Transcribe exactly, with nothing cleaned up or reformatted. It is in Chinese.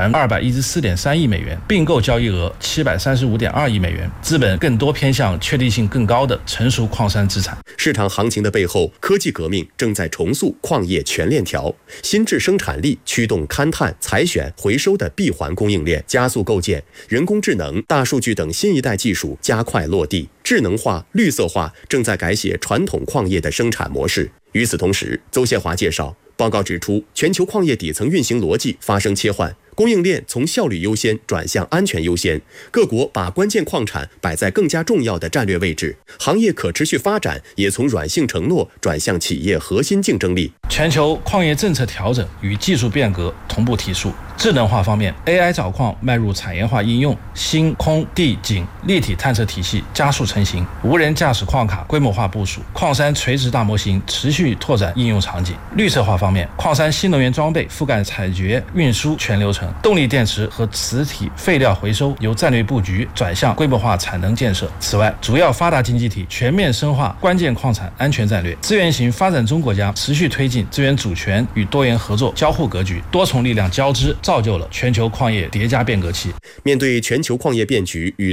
团二百一十四点三亿美元，并购交易额七百三十五点二亿美元，资本更多偏向确定性更高的成熟矿山资产。 市场行情的背后，科技革命正在重塑矿业全链条，新质生产力驱动勘探、采选、回收的闭环供应链，加速构建人工智能、大数据等新一代技术加快落地，智能化、绿色化正在改写传统矿业的生产模式。与此同时，邹宪华介绍，报告指出，全球矿业底层运行逻辑发生切换，供应链从效率优先转向安全优先，各国把关键矿产摆在更加重要的战略位置，行业可持续发展也从软性承诺转向企业核心竞争力。 全球矿业政策调整与技术变革同步提速。智能化方面 ，A I 找矿迈入产业化应用，星空地景立体探测体系加速成型，无人驾驶矿卡规模化部署，矿山垂直大模型持续拓展应用场景。绿色化方面，矿山新能源装备覆盖采掘、运输全流程，动力电池和磁体废料回收由战略布局转向规模化产能建设。此外，主要发达经济体全面深化关键矿产安全战略，资源型发展中国家持续推进资源主权与多元合作交互格局，多重力量交织，造就了全球矿业叠加变革期。 面对全球矿业变局与